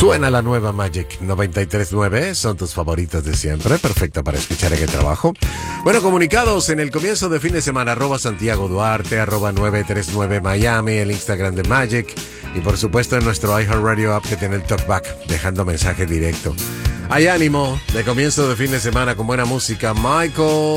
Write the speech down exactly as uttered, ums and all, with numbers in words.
Suena la nueva Magic noventa y tres punto nueve, son tus favoritas de siempre, perfecta para escuchar en el trabajo. Bueno, comunicados en el comienzo de fin de semana, arroba Santiago Duarte, arroba nueve tres nueve Miami, el Instagram de Magic, y por supuesto en nuestro iHeartRadio app que tiene el talkback, dejando mensaje directo. Hay ánimo de comienzo de fin de semana con buena música. Michael